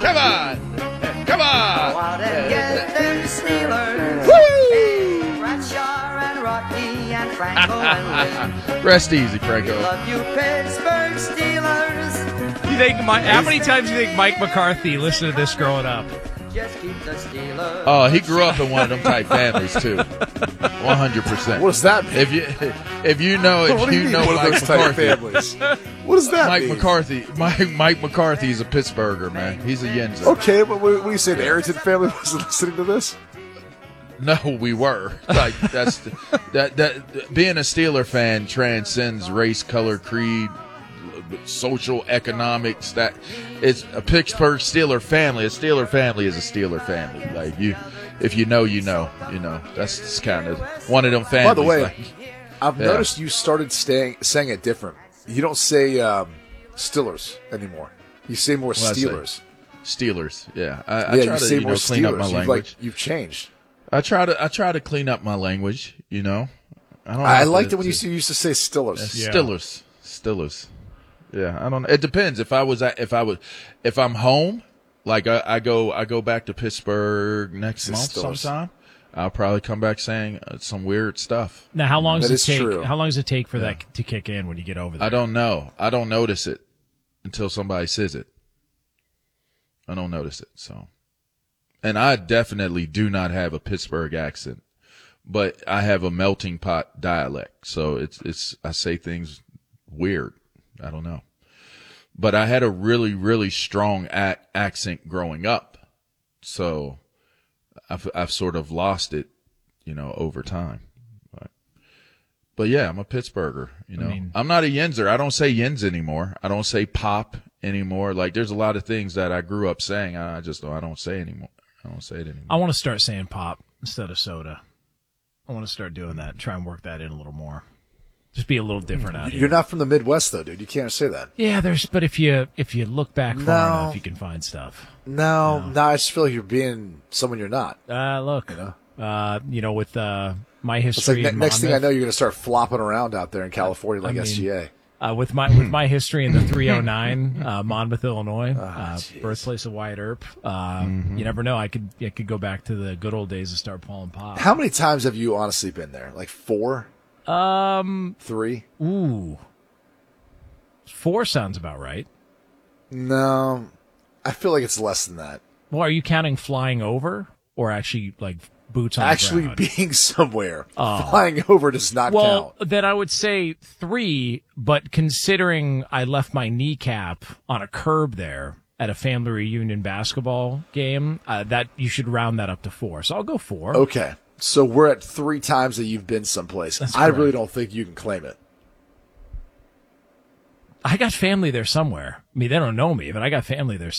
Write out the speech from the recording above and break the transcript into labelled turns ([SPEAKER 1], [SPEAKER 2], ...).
[SPEAKER 1] Come on. Come
[SPEAKER 2] Go
[SPEAKER 1] on.
[SPEAKER 2] out and get them Steelers.
[SPEAKER 1] Woo!
[SPEAKER 2] Hey, Bradshaw and Rocky and Franco and Lynn.
[SPEAKER 1] Rest easy,
[SPEAKER 2] We
[SPEAKER 1] Franco.
[SPEAKER 2] love you, Pittsburgh Steelers.
[SPEAKER 3] You think how many times do you think Mike McCarthy listened to this growing up?
[SPEAKER 2] Just keep the Steelers.
[SPEAKER 1] Oh, he grew up in one of them type families too. 100%.
[SPEAKER 4] What does that mean?
[SPEAKER 1] If you know
[SPEAKER 4] What do you mean, one of
[SPEAKER 1] Mike
[SPEAKER 4] those type
[SPEAKER 1] McCarthy,
[SPEAKER 4] families? What does that
[SPEAKER 1] Mike
[SPEAKER 4] mean?
[SPEAKER 1] McCarthy, Mike McCarthy is a Pittsburgher, man. He's a Yenzer.
[SPEAKER 4] Okay, but what do you say? The Arrington family wasn't listening to this?
[SPEAKER 1] No, we were. Like that being a Steeler fan transcends race, color, creed, social, economics. That it's a Pittsburgh Steeler family. A Steeler family is a Steeler family. Like if you know, you know. You know, that's kind of one of them families.
[SPEAKER 4] By the way,
[SPEAKER 1] like,
[SPEAKER 4] I've
[SPEAKER 1] Yeah.
[SPEAKER 4] noticed you started saying it different. You don't say Steelers anymore. You say more
[SPEAKER 1] What I say?
[SPEAKER 4] Steelers.
[SPEAKER 1] Steelers. Yeah, I
[SPEAKER 4] Yeah,
[SPEAKER 1] try
[SPEAKER 4] you
[SPEAKER 1] to
[SPEAKER 4] say more
[SPEAKER 1] clean up my
[SPEAKER 4] Steelers.
[SPEAKER 1] language.
[SPEAKER 4] You've changed.
[SPEAKER 1] I try to clean up my language. You know, I
[SPEAKER 4] I liked it when you used to say Steelers.
[SPEAKER 3] Yeah.
[SPEAKER 1] Stillers. Yeah, I don't know. It depends. If I'm home, like I go back to Pittsburgh next month
[SPEAKER 4] Stillers.
[SPEAKER 1] sometime, I'll probably come back saying some weird stuff.
[SPEAKER 3] Now, how long does
[SPEAKER 4] That
[SPEAKER 3] it
[SPEAKER 4] is
[SPEAKER 3] take?
[SPEAKER 4] true.
[SPEAKER 3] How long does it take for that to kick in when you get over there?
[SPEAKER 1] I don't know. I don't notice it until somebody says it. I don't notice it. So, and I definitely do not have a Pittsburgh accent, but I have a melting pot dialect. So it's I say things weird. I don't know. But I had a really, really strong accent growing up. So I've sort of lost it, over time. But yeah, I'm a Pittsburgher, I'm not a Yenzer. I don't say Yens anymore. I don't say pop anymore. Like there's a lot of things that I grew up saying. I don't say anymore. I don't say it anymore.
[SPEAKER 3] I want to start saying pop instead of soda. I want to start doing that. Try and work that in a little more. Just be a little different out here.
[SPEAKER 4] You're not from the Midwest, though, dude. You can't say that.
[SPEAKER 3] Yeah, but if you look back far
[SPEAKER 4] No.
[SPEAKER 3] enough, you can find stuff.
[SPEAKER 4] No, I just feel like you're being someone you're not.
[SPEAKER 3] Look, with my
[SPEAKER 4] It's
[SPEAKER 3] history.
[SPEAKER 4] like
[SPEAKER 3] in
[SPEAKER 4] next thing I
[SPEAKER 3] Monmouth,
[SPEAKER 4] know, you're going to start flopping around out there in California like
[SPEAKER 3] I mean,
[SPEAKER 4] SGA.
[SPEAKER 3] with my history in the 309, Monmouth, Illinois,
[SPEAKER 4] jeez.
[SPEAKER 3] birthplace of Wyatt Earp. You never know. I could go back to the good old days and start pulling pop.
[SPEAKER 4] How many times have you honestly been there? Like 4? 3?
[SPEAKER 3] Ooh, 4 sounds about right.
[SPEAKER 4] No, I feel like it's less than that.
[SPEAKER 3] Well, are you counting flying over or actually like boots on
[SPEAKER 4] Actually
[SPEAKER 3] the ground?
[SPEAKER 4] being somewhere. Flying over does not
[SPEAKER 3] Well,
[SPEAKER 4] count.
[SPEAKER 3] then I would say 3, but considering I left my kneecap on a curb there at a family reunion basketball game, that you should round that up to 4. So I'll go 4.
[SPEAKER 4] Okay, so we're at 3 times that you've been someplace.
[SPEAKER 3] That's
[SPEAKER 4] I really
[SPEAKER 3] correct.
[SPEAKER 4] don't think you can claim it.
[SPEAKER 3] I got family there somewhere. I mean, they don't know me, but I got family there